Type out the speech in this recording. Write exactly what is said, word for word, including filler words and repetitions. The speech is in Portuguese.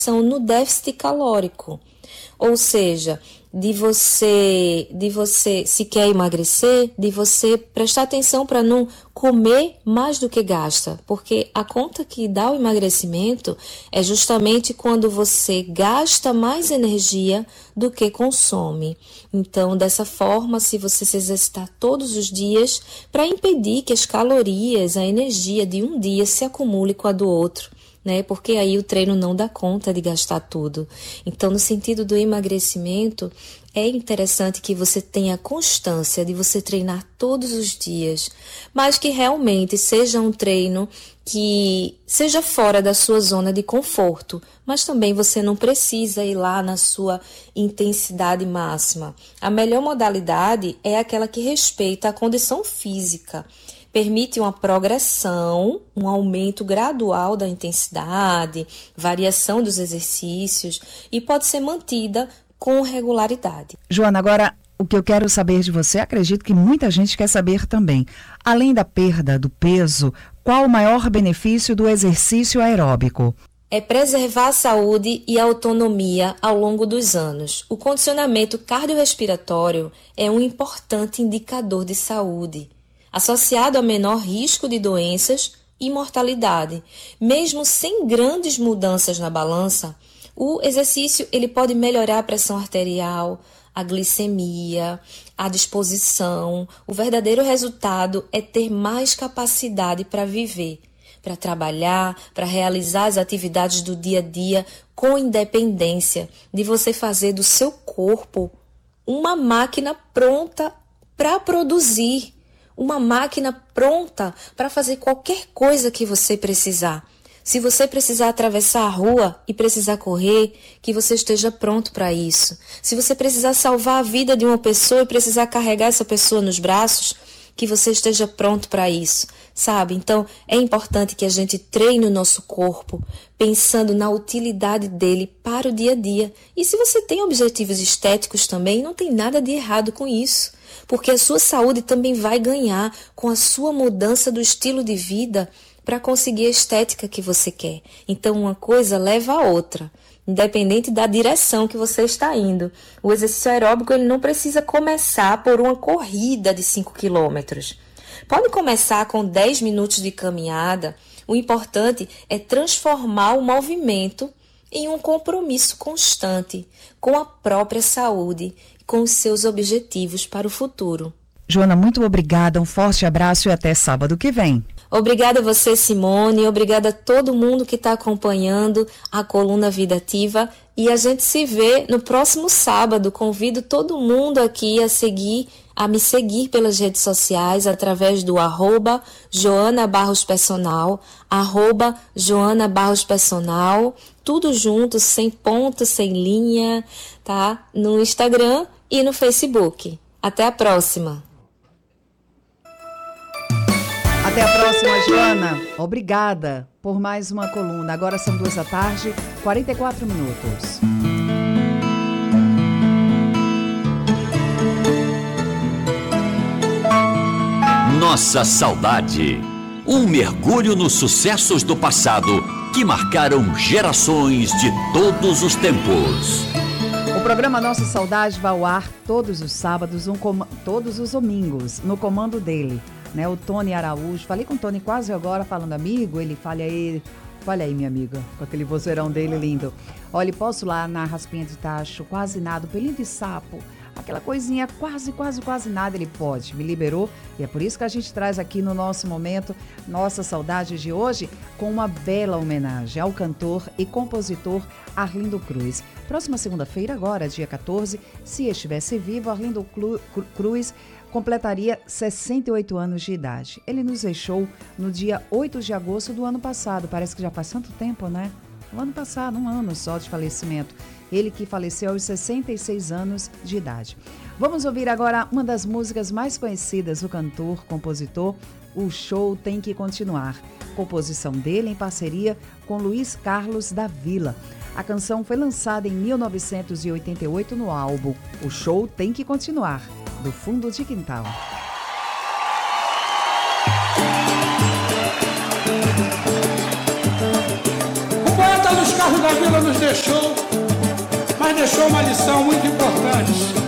são no déficit calórico. Ou seja, de você, de você, se quer emagrecer, de você prestar atenção para não comer mais do que gasta, porque a conta que dá o emagrecimento é justamente quando você gasta mais energia do que consome. Então, dessa forma, se você se exercitar todos os dias para impedir que as calorias, a energia de um dia se acumule com a do outro, né? Porque aí o treino não dá conta de gastar tudo. Então, no sentido do emagrecimento, é interessante que você tenha constância de você treinar todos os dias, mas que realmente seja um treino que seja fora da sua zona de conforto, mas também você não precisa ir lá na sua intensidade máxima. A melhor modalidade é aquela que respeita a condição física. Permite uma progressão, um aumento gradual da intensidade, variação dos exercícios e pode ser mantida com regularidade. Joana, agora o que eu quero saber de você, acredito que muita gente quer saber também. Além da perda do peso, qual o maior benefício do exercício aeróbico? É preservar a saúde e a autonomia ao longo dos anos. O condicionamento cardiorrespiratório é um importante indicador de saúde, associado a menor risco de doenças e mortalidade. Mesmo sem grandes mudanças na balança, o exercício ele pode melhorar a pressão arterial, a glicemia, a disposição. O verdadeiro resultado é ter mais capacidade para viver, para trabalhar, para realizar as atividades do dia a dia com independência, de você fazer do seu corpo uma máquina pronta para produzir, uma máquina pronta para fazer qualquer coisa que você precisar. Se você precisar atravessar a rua e precisar correr, que você esteja pronto para isso. Se você precisar salvar a vida de uma pessoa e precisar carregar essa pessoa nos braços, que você esteja pronto para isso, sabe? Então, é importante que a gente treine o nosso corpo, pensando na utilidade dele para o dia a dia. E se você tem objetivos estéticos também, não tem nada de errado com isso, porque a sua saúde também vai ganhar com a sua mudança do estilo de vida para conseguir a estética que você quer. Então, uma coisa leva a outra, independente da direção que você está indo. O exercício aeróbico ele não precisa começar por uma corrida de cinco quilômetros. Pode começar com dez minutos de caminhada. O importante é transformar o movimento em um compromisso constante com a própria saúde, com os seus objetivos para o futuro. Joana, muito obrigada, um forte abraço e até sábado que vem. Obrigada a você, Simone, obrigada a todo mundo que está acompanhando a Coluna Vida Ativa e a gente se vê no próximo sábado. Convido todo mundo aqui a seguir, a me seguir pelas redes sociais através do arroba Joana Barros Personal, arroba Joana Barros Personal, tudo junto, sem ponto, sem linha, tá? No Instagram e no Facebook. Até a próxima! Até a próxima, Joana. Obrigada por mais uma coluna. Agora são duas da tarde, quarenta e quatro minutos. Nossa saudade. Um mergulho nos sucessos do passado que marcaram gerações de todos os tempos. O programa Nossa Saudade vai ao ar todos os sábados, um com... todos os domingos, no comando dele, né? O Tony Araújo. Falei com o Tony quase agora, falando amigo, ele fala aí, fala aí minha amiga, com aquele vozeirão dele lindo. Olha, posso lá na raspinha de tacho, quase nada, pelinho de sapo, aquela coisinha quase, quase, quase nada, ele pode, me liberou. E é por isso que a gente traz aqui no nosso momento, Nossa Saudade de hoje, com uma bela homenagem ao cantor e compositor Arlindo Cruz. Próxima segunda-feira, agora, dia quatorze, se estivesse vivo, Arlindo Cruz completaria sessenta e oito anos de idade. Ele nos deixou no dia oito de agosto do ano passado. Parece que já faz tanto tempo, né? O ano passado, um ano só de falecimento. Ele que faleceu aos sessenta e seis anos de idade. Vamos ouvir agora uma das músicas mais conhecidas do cantor, compositor. O Show Tem Que Continuar. Composição dele em parceria com Luiz Carlos da Vila. A canção foi lançada em mil novecentos e oitenta e oito no álbum O Show Tem Que Continuar, do Fundo de Quintal. O poeta Luiz Carlos Gavila nos deixou, mas deixou uma lição muito importante.